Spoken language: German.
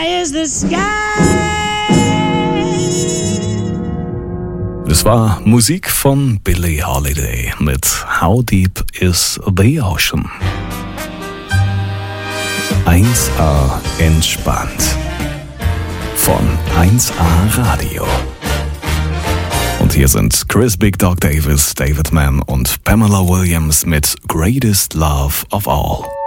Is the sky. Es war Musik von Billie Holiday mit How Deep is the Ocean. 1A entspannt von 1A Radio. Und hier sind Chris Big Dog Davis, David Mann und Pamela Williams mit Greatest Love of All.